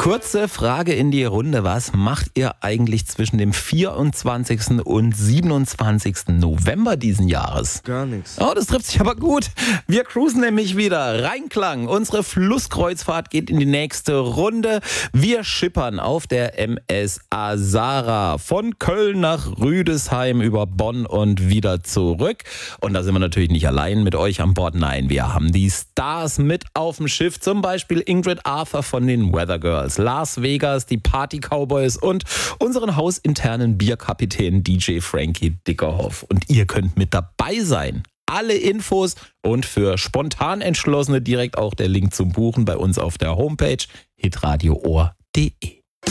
Kurze Frage in die Runde. Was macht ihr eigentlich zwischen dem 24. und 27. November diesen Jahres? Gar nichts. Oh, das trifft sich aber gut. Wir cruisen nämlich wieder. Rheinklang. Unsere Flusskreuzfahrt geht in die nächste Runde. Wir schippern auf der MS Azara von Köln nach Rüdesheim über Bonn und wieder zurück. Und da sind wir natürlich nicht allein mit euch an Bord. Nein, wir haben die Stars mit auf dem Schiff. Zum Beispiel Ingrid Arthur von den Weather Girls, Las Vegas, die Party Cowboys und unseren hausinternen Bierkapitän DJ Frankie Dickerhoff. Und ihr könnt mit dabei sein. Alle Infos und für spontan Entschlossene direkt auch der Link zum Buchen bei uns auf der Homepage hitradioohr.de.